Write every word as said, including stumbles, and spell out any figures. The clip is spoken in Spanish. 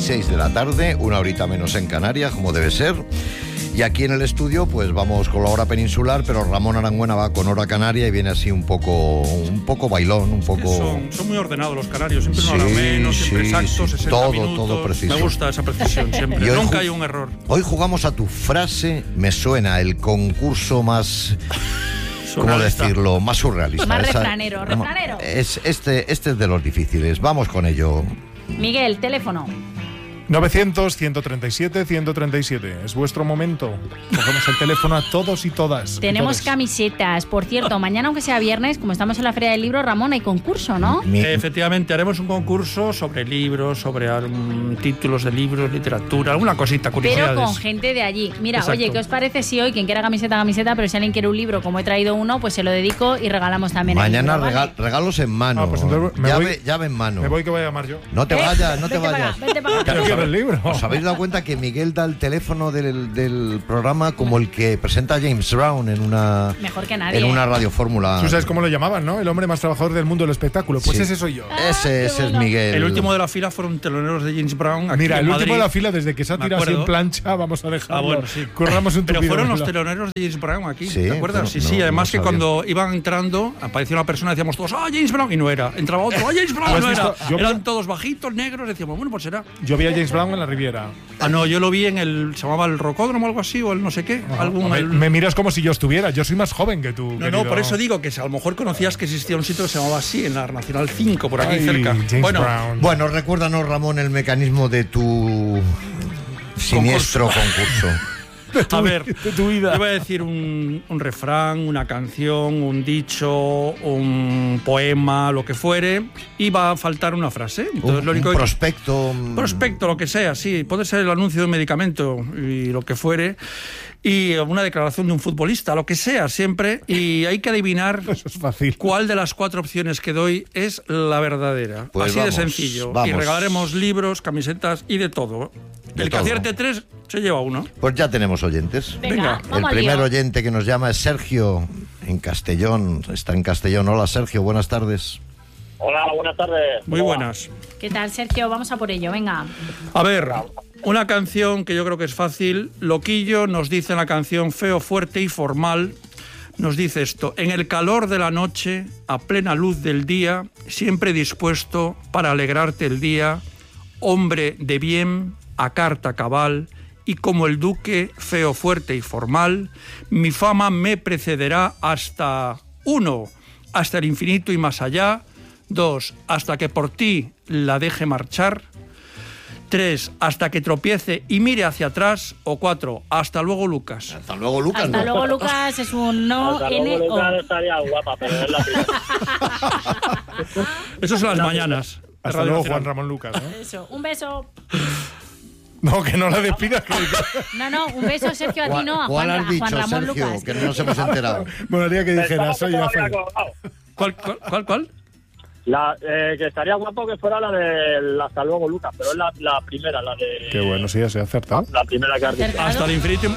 seis de la tarde, una horita menos en Canarias, como debe ser. Y aquí en el estudio, pues vamos con la hora peninsular, pero Ramón Arangüena va con hora canaria y viene así un poco, un poco bailón, un poco... Son, son muy ordenados los canarios, siempre una hora menos, siempre sí, exactos, sí, sesenta todo, minutos. todo preciso. Me gusta esa precisión siempre, nunca hay un error. Hoy jugamos a tu frase, me suena el concurso más... ¿Cómo decirlo? Más surrealista. Más Esa, refranero, refranero. Es, este, este es de los difíciles. Vamos con ello. Miguel, teléfono. novecientos, ciento treinta y siete, ciento treinta y siete. Es vuestro momento. Cogemos el teléfono a todos y todas. Tenemos y todos. Camisetas. Por cierto, mañana, aunque sea viernes, como estamos en la Feria del Libro, Ramón, hay concurso, ¿no? Mi... Eh, efectivamente, haremos un concurso sobre libros, sobre um, títulos de libros, literatura, alguna cosita, curiosidades. Pero con gente de allí. Mira, Exacto. oye, ¿qué os parece si hoy, quien quiera camiseta, camiseta, pero si alguien quiere un libro, como he traído uno, pues se lo dedico y regalamos también el Mañana libro, ¿vale? regal, regalos en mano. Ah, pues entonces me llave, voy- llave en mano. Me voy que voy a llamar yo. No te ¿Eh? vayas, no te Vete para vayas. acá, vete para acá. Yo quiero el libro. ¿Os habéis dado cuenta que Miguel da el teléfono del, del programa como el que presenta a James Brown en una, Mejor que nadie. en una radiofórmula? Tú sabes cómo lo llamaban, ¿no? El hombre más trabajador del mundo del espectáculo. Pues Sí. ese soy yo. Ese, ese es bueno. Miguel. El último de la fila fueron teloneros de James Brown. Aquí Mira, en el último Madrid. de la fila, desde que se ha Me tirado así en acuerdo. plancha, vamos a dejarlo. Ah, bueno, sí. Curramos un Pero tupido fueron los velo. teloneros de James Brown aquí, Sí, ¿te acuerdas? no, Sí, no, sí, además no que sabía. cuando iban entrando, aparecía una persona y decíamos todos, ¡ah, James Brown! Y no era. Entraba otro, ¡ah, James Brown! ¿Tú Y has no era. visto? Yo vi- Eran todos bajitos, negros, decíamos, bueno, pues será. Yo vi a James Brown en la Riviera. Ah, no, yo lo vi en el, se llamaba el Rocódromo o algo así, o el no sé qué. Algún, me, el- me miras como si yo estuviera. Yo soy más joven que tú. No, querido. no, por eso digo que a lo mejor conocías que existía un sitio que se llamaba así, en la Nacional cinco, por aquí Ay, cerca. James Bueno, Brown. Bueno, recuérdanos, Ramón, el mecanismo de tu siniestro concurso. a ver, de tu vida. yo voy a decir un, un refrán, una canción, un dicho, un poema, lo que fuere, y va a faltar una frase. Entonces, Un, lo único un que- prospecto. prospecto, lo que sea, sí, puede ser el anuncio de un medicamento y lo que fuere, y una declaración de un futbolista, lo que sea, siempre, y hay que adivinar Eso es fácil. cuál de las cuatro opciones que doy es la verdadera. Pues Así vamos, de sencillo. vamos. Y regalaremos libros, camisetas y de todo. De el que todo. acierte tres se lleva uno. Pues ya tenemos oyentes. Venga, Venga. vamos El al primer lío. oyente que nos llama es Sergio, en Castellón. Está en Castellón. Hola, Sergio, buenas tardes. Hola, buenas tardes. Muy buenas. ¿Qué tal, Sergio? Vamos a por ello, venga. A ver, una canción que yo creo que es fácil. Loquillo nos dice en la canción Feo, fuerte y formal. Nos dice esto: en el calor de la noche, a plena luz del día, siempre dispuesto para alegrarte el día, hombre de bien, a carta cabal, y como el duque, feo, fuerte y formal, mi fama me precederá hasta uno, hasta el infinito y más allá, dos, hasta que por ti la deje marchar, tres, hasta que tropiece y mire hacia atrás, o cuatro, hasta luego, Lucas. Hasta luego, Lucas. Hasta ¿no? luego, Lucas, es un no, Hasta N, luego, O. Lucas, estaría guapa, pero es la primera. Eso son las mañanas. de Hasta Radio luego, Nacional. Juan Ramón Lucas. ¿no? Eso, un beso. No, que no la despidas. Que... No, no, un beso, Sergio, a ti no, a ¿Cuál Juan, has a Juan dicho, Ramón Sergio? Lucas. Que no nos hemos enterado. Molaría que Pensaba dijeras, que soy te lo yo. había colgado. ¿Cuál, cuál, cuál, cuál? La, eh, que estaría guapo que fuera la de Hasta luego, Lucas, pero es la, la primera, la de... Qué bueno, sí, ya se ha acertado. La primera que has dicho. Acertado. Hasta el infinito y